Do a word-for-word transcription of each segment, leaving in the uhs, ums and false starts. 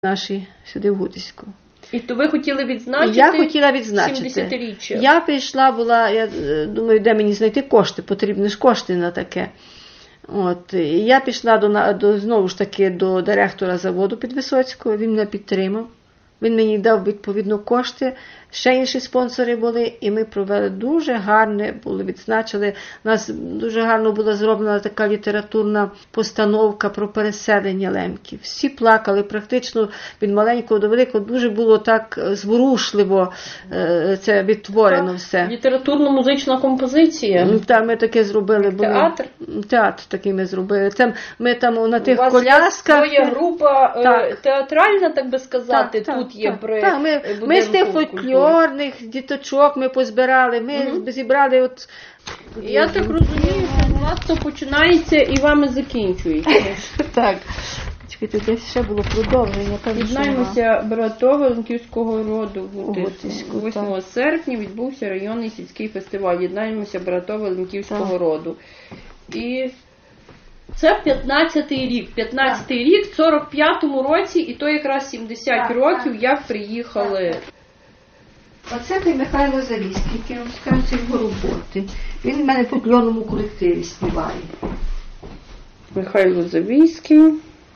наші сюди в Гутиську. І то ви хотіли відзначити я хотіла відзначити. сімдесятиріччя? Я прийшла, була, я думаю, де мені знайти кошти, потрібні ж кошти на таке. От, і я пішла до, до, знову ж таки до директора заводу Підвисоцького, він мене підтримав. Він мені дав відповідно кошти, ще інші спонсори були, і ми провели дуже гарне, були, відзначили, у нас дуже гарно була зроблена така літературна постановка про переселення лемків. Всі плакали, практично від маленького до великого, дуже було так зворушливо це відтворено все. Літературно-музична композиція? Так, ми таке зробили. Були, театр? Театр такий ми зробили. Це, ми там на тих колясках. У вас є своя група так. театральна, так би сказати, так, тут так, є так, при так, ми, ми з тих фольклорних діточок ми позбирали, ми угу. зібрали от... Я так розумію, що у вас то починається і вами закінчується. Так. Чекайте, десь ще було продовження. Єднаємося братове Лемківського роду в Гутиську. восьмого серпня відбувся районний сільський фестиваль. Єднаємося братове Лемківського роду. І це п'ятнадцятий рік. п'ятнадцятий рік, в сорок п'ятому році, і то якраз сімдесят так, років, так. як приїхали. Оце той Михайло Завійський, який розказує його роботи. Він в мене в фольклорному колективі співає. Михайло Завійський.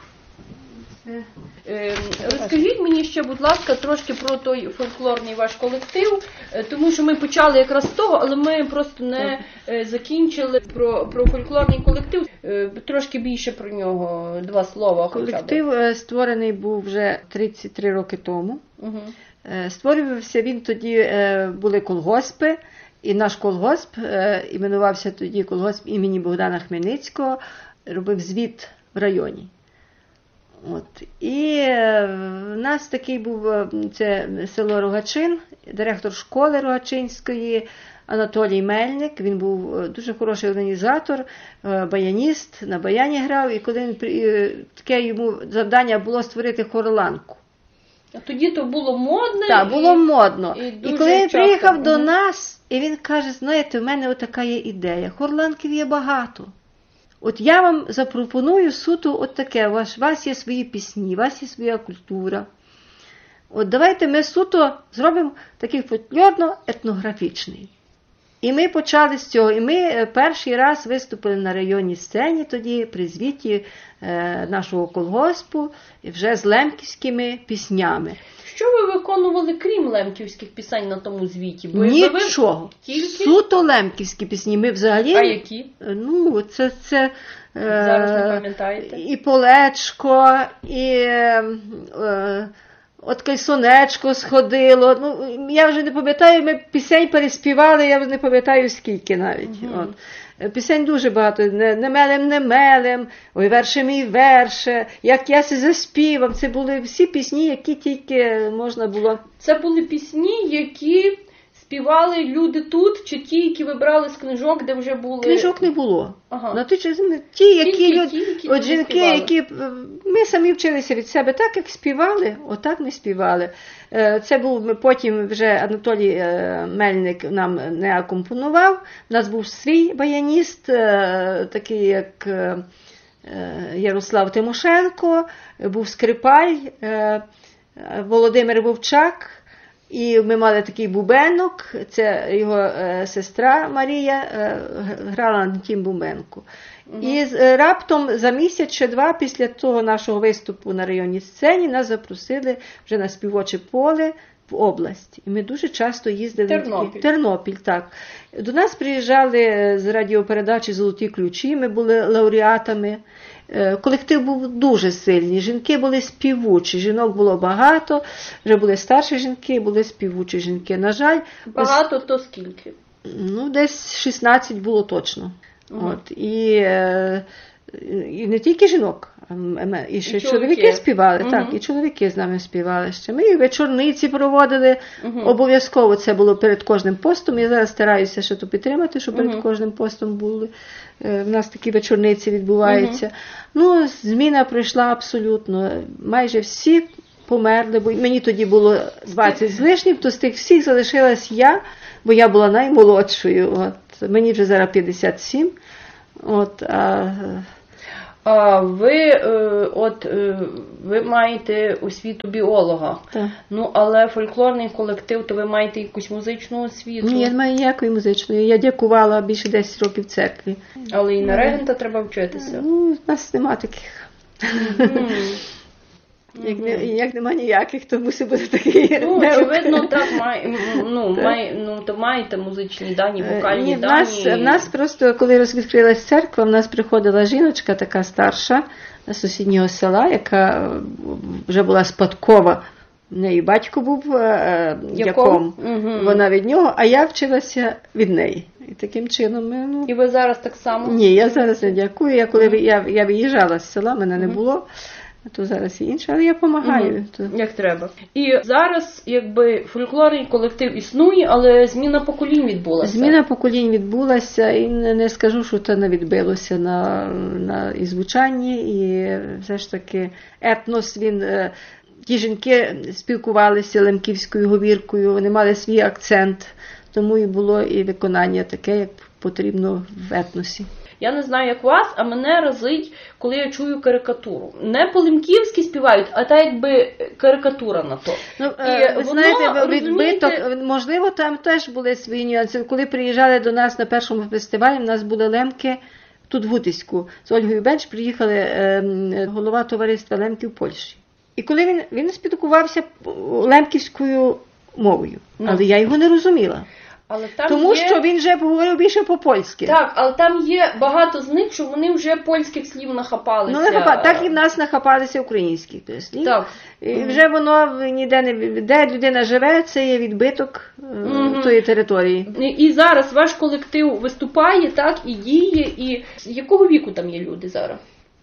Розкажіть мені ще, будь ласка, трошки про той фольклорний ваш колектив, тому що ми почали якраз з того, але ми просто не закінчили про, про фольклорний колектив. Трошки більше про нього, два слова. Колектив хоча б. Створений був вже тридцять три роки тому. Угу. Створювався він тоді, були колгоспи, і наш колгосп іменувався тоді колгосп імені Богдана Хмельницького, робив звіт в районі. От. І в нас такий був, це село Рогачин, директор школи Рогачинської Анатолій Мельник. Він був дуже хороший організатор, баяніст, на баяні грав. І коли він, таке йому завдання було створити хорланку. А тоді то було модно? Так, було модно. І, і коли він часто... приїхав до нас, і він каже, знаєте, в мене отака є ідея, хорланків є багато. От я вам запропоную суто от таке, у вас, у вас є свої пісні, у вас є своя культура. От давайте ми суто зробимо такий фольклорно-етнографічний. І ми почали з цього. І ми перший раз виступили на районній сцені тоді, при звіті е, нашого колгоспу, вже з лемківськими піснями. Що ви виконували, крім лемківських пісень на тому звіті? Бо нічого. Тільки... Суто лемківські пісні. Ми взагалі... А які? Ну, це... це зараз не пам'ятаєте? І полечко, і... Е, от кайсонечко сходило. Ну, я вже не пам'ятаю, ми пісень переспівали, я вже не пам'ятаю скільки навіть. Uh-huh. От. Пісень дуже багато. Не, не мелем, не мелем, ой, верше мій верше, як я се заспівав. Це були всі пісні, які тільки можна було. Це були пісні, які співали люди тут, чи ті, які вибрали з книжок, де вже були... Книжок не було. Ага. На ті, ті, які Тільки люди, ті, які от жінки, співали. які... Ми самі вчилися від себе так, як співали, отак ми співали. Це був потім вже Анатолій Мельник нам не акомпонував. У нас був свій баяніст, такий як Ярослав Тимошенко, був скрипаль, Володимир Вовчак. І ми мали такий бубенок, це його е, сестра Марія е, грала на тім бубенку. Угу. І е, раптом за місяць чи два після того нашого виступу на районній сцені нас запросили вже на співоче поле в область. І ми дуже часто їздили. Тернопіль. В Тернопіль, так. До нас приїжджали з радіопередачі «Золоті ключі», ми були лауреатами. Колектив був дуже сильний, жінки були співучі, жінок було багато, вже були старші жінки, були співучі жінки. На жаль, багато ось, то скільки? Ну, десь шістнадцять було точно. Угу. От, і, і не тільки жінок, і ще і чоловіки. чоловіки співали, угу. так, і чоловіки з нами співали ще. Ми і вечорниці проводили, угу. обов'язково це було перед кожним постом. Я зараз стараюся ще то підтримати, щоб перед угу. кожним постом були. В нас такі вечорниці відбуваються. Угу. Ну, зміна пройшла абсолютно. Майже всі померли, бо мені тоді було двадцять з лишнім, то з тих всіх залишилась я, бо я була наймолодшою. От. Мені вже зараз п'ятдесят сім. От, а... А ви, е, от, е, ви маєте освіту біолога, Так. Ну, але фольклорний колектив, то ви маєте якусь музичну освіту. Ні, я не маю ніякої музичної. Я дякувала більше десять років в церкві. Але і на регента треба вчитися. Ну, в нас нема таких. Mm. Як, не, як нема ніяких, то мусить бути такий. Ну, очевидно, так, має, ну, має, ну, то маєте музичні дані, вокальні Ні, в дані. нас, в нас просто, коли відкрилась церква, в нас приходила жіночка, така старша, з сусіднього села, яка вже була спадкова. В неї батько був е, дяком, угу. Вона від нього, а я вчилася від неї. І таким чином ми, ну... І ви зараз так само? Ні, я зараз не дякую. Я коли mm. я, я виїжджала з села, мене не було, то зараз і інше, але я допомагаю. Mm. То... Як треба. І зараз, якби, фольклорний колектив існує, але зміна поколінь відбулася. Зміна поколінь відбулася, і не, не скажу, що це не відбилося на, на і звучанні, і все ж таки етнос, він... Ті жінки спілкувалися лемківською говіркою, вони мали свій акцент, тому і було і виконання таке, як потрібно в етносі. Я не знаю, як вас, а мене разить, коли я чую карикатуру. Не по-лемківськи співають, а так якби карикатура на то. Ну, і, ви знаєте, відбиток, можливо, там теж були свої нюанси. Коли приїжджали до нас на першому фестивалі, в нас були лемки, тут в Гутиську, з Ольгою Бенч приїхали е, голова товариства лемків Польщі. І коли він, він спілкувався лемківською мовою, ну. але я його не розуміла. Але там Тому є... що він вже говорив більше по-польськи. Так, але там є багато з них, що вони вже польських слів нахапалися. Ну, нахапали. Так і в нас нахапалися українських слів. Так. І mm-hmm. вже воно ніде не... Де людина живе, це є відбиток mm-hmm. тої території. І, і зараз ваш колектив виступає, так, і діє, і якого віку там є люди зараз?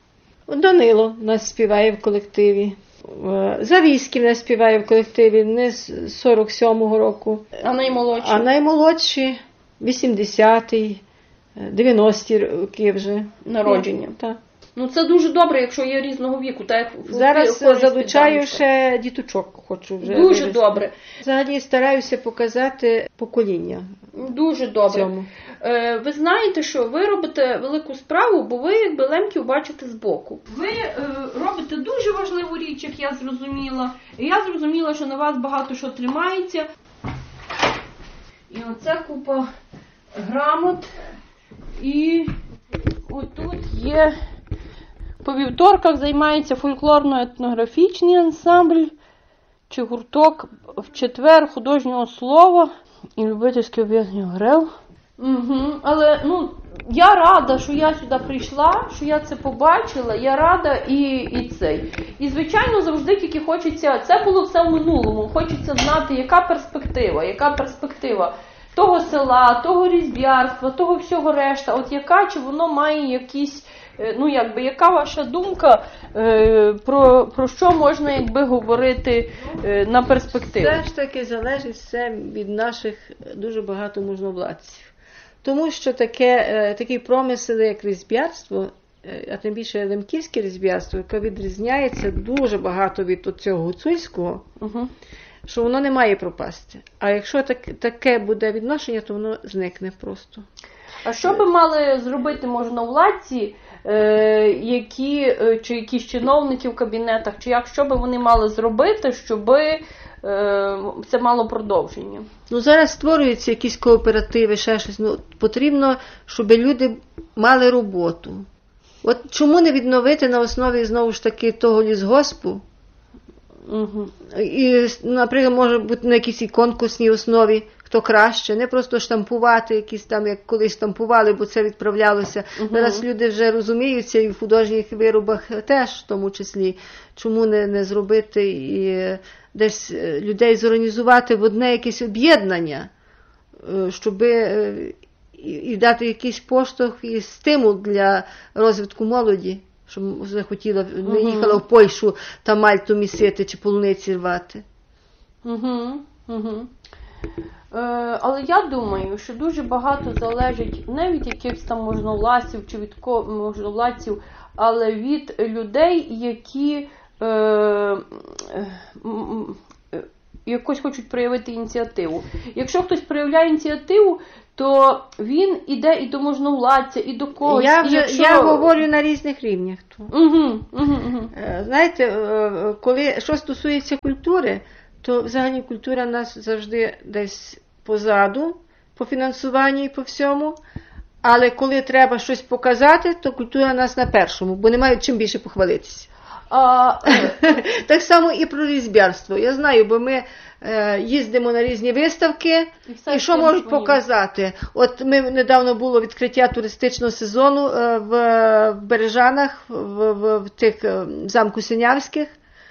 Данило нас співає в колективі. Завійський в нас співає в колективі не з сорок сьомого року. А наймолодші? А наймолодші вісімдесяті, дев'яності роки вже. Народження. Ну, так. Ну це дуже добре, якщо є різного віку. Так, зараз залучаю ще діточок, хочу вже. Дуже вивести. Добре. Взагалі стараюся показати покоління. Дуже добре. Е, ви знаєте, що ви робите велику справу, бо ви якби лемків бачите збоку. Ви е, робите дуже важливу річ, як я зрозуміла. І я зрозуміла, що на вас багато що тримається. І оце купа грамот. І отут є... По вівторках займається фольклорно-етнографічний ансамбль, чи гурток в четвер художнього слова і любительське об'єднання Грел. Угу. Але ну, я рада, що я сюди прийшла, що я це побачила, я рада і, і цей. І, звичайно, завжди тільки хочеться, це було все в минулому, хочеться знати, яка перспектива, яка перспектива того села, того різб'ярства, того всього решта, от яка, чи воно має якісь, ну, якби, яка ваша думка, е, про, про що можна, якби, говорити е, на перспективу? Все ж таки залежить все від наших дуже багато можновладців. Тому що таке, е, такий промисел, як різб'ярство, е, а тим більше лемківське різб'ярство, яке відрізняється дуже багато від цього гуцульського, угу. що воно не має пропасти. А якщо так, таке буде відношення, то воно зникне просто. А що би мали зробити можновладці, е, які, е, чи якісь чиновники в кабінетах, чи як, що би вони мали зробити, щоб е, це мало продовження? Ну, зараз створюються якісь кооперативи, ще щось. Ну, потрібно, щоб люди мали роботу. От чому не відновити на основі, знову ж таки, того лісгоспу? Угу. І, наприклад, може бути на якійсь конкурсній основі, хто краще, не просто штампувати якісь там, як колись штампували, бо це відправлялося. Угу. Зараз люди вже розуміються і в художніх виробах теж, в тому числі, чому не, не зробити і десь людей зорганізувати в одне якесь об'єднання, щоб і, і дати якийсь поштовх і стимул для розвитку молоді. Щоб захотіла, не їхала в Польщу та мальту місити чи полуниці рвати. Угу, угу. Е, але я думаю, що дуже багато залежить не від якихось там можновладців чи від можновладців, але від людей, які е, е, якось хочуть проявити ініціативу. Якщо хтось проявляє ініціативу, то він іде і до можновладця, і до когось. Я, і вже, якщо... я говорю на різних рівнях. Угу, угу, угу. Знаєте, коли що стосується культури, то взагалі культура в нас завжди десь позаду, по фінансуванню і по всьому. Але коли треба щось показати, то культура у нас на першому, бо не мають чим більше похвалитися. А... Так само і про різьбярство. Я знаю, бо ми е, їздимо на різні виставки, і, і що можуть показати. От ми недавно було відкриття туристичного сезону е, в, в Бережанах, в, в, в тих е, в замку Синявських.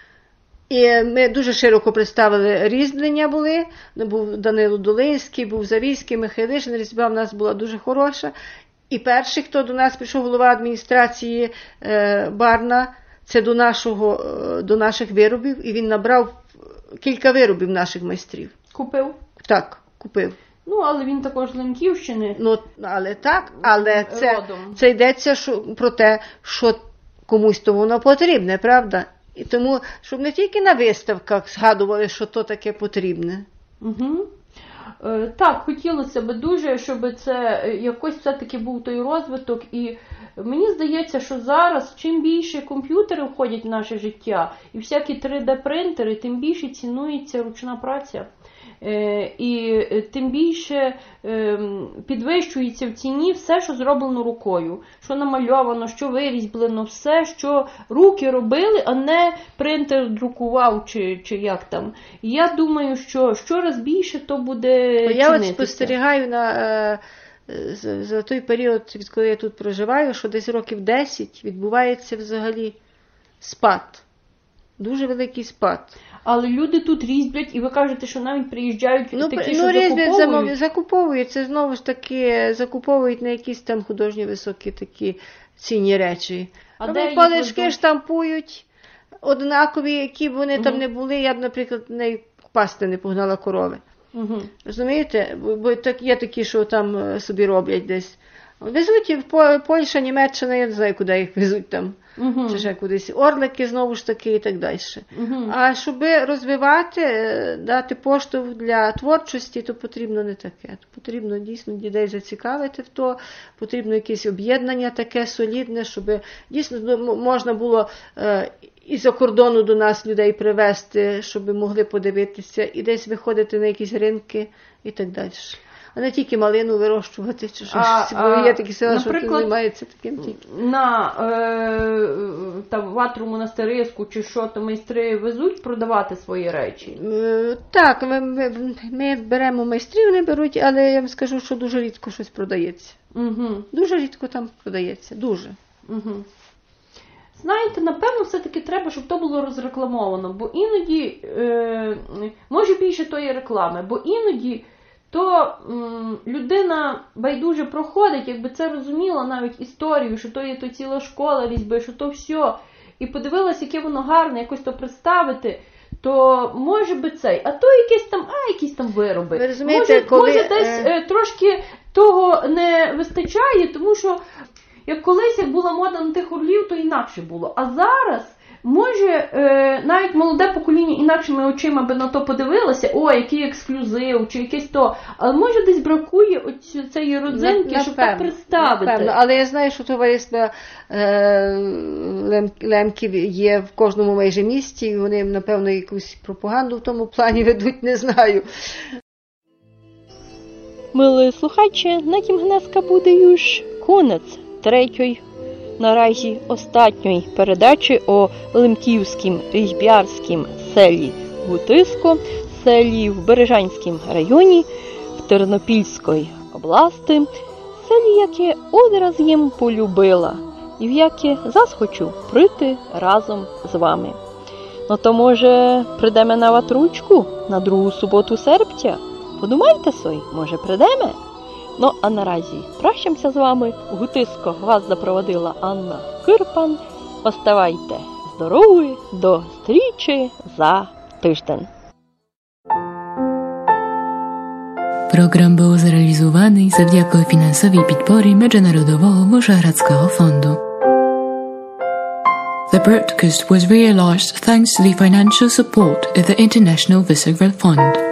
І ми дуже широко представили різьблення були. Був Данило Долинський, був Завійський, Михайлишин, різьба в нас була дуже хороша. І перший, хто до нас прийшов, голова адміністрації е, Барна, це до, нашого, до наших виробів, і він набрав кілька виробів наших майстрів. Купив? Так, купив. Ну, але він також з Лемківщини. Ну, але так, але це, це йдеться що, про те, що комусь то воно потрібне, правда? І тому, щоб не тільки на виставках згадували, що то таке потрібне. Угу. Е, так, хотілося б дуже, щоб це якось все-таки був той розвиток. І мені здається, що зараз чим більше комп'ютери входять в наше життя, і всякі три де-принтери, тим більше цінується ручна праця. Е, і тим більше е, підвищується в ціні все, що зроблено рукою, що намальовано, що вирізблено, все, що руки робили, а не принтер друкував чи, чи як там. І я думаю, що щораз більше то буде цінитися. Я от спостерігаю на, е, за, за той період, відколи я тут проживаю, що десь років десять відбувається взагалі спад. Дуже великий спад. Але люди тут різьблять, і ви кажете, що навіть приїжджають ну, такі, ну, що різьблять, закуповують. закуповують, це знову ж таки закуповують на якісь там художні високі такі цінні речі. А де палички штампують однакові, які б вони угу. там не були. Я б, наприклад, не пасти не погнала корови. Угу. Розумієте? Бо так, є такі, що там собі роблять десь. Везуть в Польща, Німеччина, я не знаю, куди їх везуть там. Uh-huh. Чи ще кудись. Орлики, знову ж таки, і так далі. Uh-huh. А щоб розвивати, дати поштовх для творчості, то потрібно не таке. То потрібно дійсно дітей зацікавити в то, потрібно якесь об'єднання таке солідне, щоб дійсно можна було і за кордону до нас людей привезти, щоб могли подивитися, і десь виходити на якісь ринки і так далі. А не тільки малину вирощувати, чи щось. А, є такі села, що займаються таким тільки. На е, там, ватру монастириску чи що, то майстри везуть продавати свої речі? Е, так, ми, ми, ми беремо майстрів, вони беруть, але я вам скажу, що дуже рідко щось продається. Угу. Дуже рідко там продається, дуже. Угу. Знаєте, напевно, все-таки треба, щоб то було розрекламовано, бо іноді, е, може більше тої реклами, бо іноді то м, людина байдуже проходить, якби це розуміла навіть історію, що то є то ціла школа різьби, що то все, і подивилась, яке воно гарне, якось то представити, то може би цей, а то якісь там, а якісь там вироби. Ви розумієте, може, коли... може десь е, трошки того не вистачає, тому що як колись, як була мода на тих орлів, то інакше було. А зараз, може, е, навіть молоде покоління інакшими очима би на то подивилося, о, який ексклюзив, чи якесь то, але може десь бракує оці, цієї родзинки, щоб так представити. Напевно. Але я знаю, що товариство е, лемків є в кожному майже місті, і вони, напевно, якусь пропаганду в тому плані ведуть, не знаю. Мили слухачі, на тім гнезка буде już конець третьої, наразі останньої передачі о лемківськім різьбярськім селі Гутиско, селі в Бережанському районі в Тернопільської області, селі, яке одразу їм полюбила і в яке зас хочу прийти разом з вами. Ну то, може, прийдемо на ватручку на другу суботу серпня? Подумайте собі, може прийдемо? Ну, а наразі прощаємося з вами. У Гутиско вас запровадила Анна Кирпан. Оставайте здорові, до зустрічі за тиждень. Program był zrealizowany завдяки фінансовій підпорі Міжнародного Вишеградського фонду. The broadcast was realized thanks to the financial support of the International Visegrad Fund.